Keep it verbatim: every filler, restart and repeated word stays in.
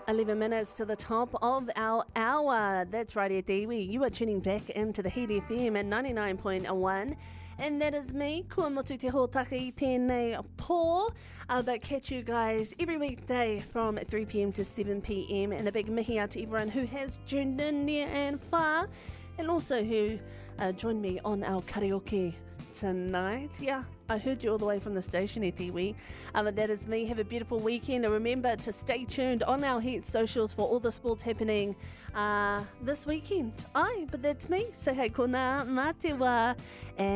eleven minutes to the top of our hour. That's right, e Tiwi. You are tuning back into the Heat F M at ninety-nine point one. And that is me, Kua Motu Te Hōtaki tēnei pō. Uh, but catch you guys every weekday from three p.m. to seven p.m. And a big mihi out to everyone who has tuned in near and far. And also who uh, joined me on our karaoke tonight. Yeah, I heard you all the way from the station, e Tiwi. Uh, but that is me. Have a beautiful weekend. And remember to stay tuned on our Heat socials for all the sports happening uh, this weekend. Aye, but that's me. So hey, ko ngā mā te wā. And